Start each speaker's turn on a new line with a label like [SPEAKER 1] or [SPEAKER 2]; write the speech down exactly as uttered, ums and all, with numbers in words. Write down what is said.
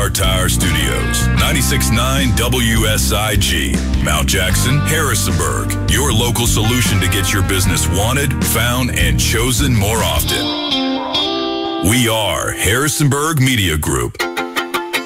[SPEAKER 1] Star Tower Studios, ninety-six point nine W S I G, Mount Jackson, Harrisonburg. Your local solution to get your business wanted, found, and chosen more often. We are Harrisonburg Media Group.